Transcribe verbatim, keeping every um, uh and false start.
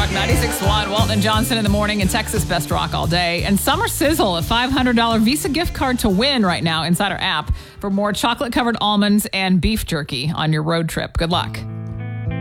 Rock ninety-six point one. Walton and Johnson in the morning and Texas Best Rock all day. And Summer Sizzle, a five hundred dollars Visa gift card to win right now inside our app for more chocolate-covered almonds and beef jerky on your road trip. Good luck.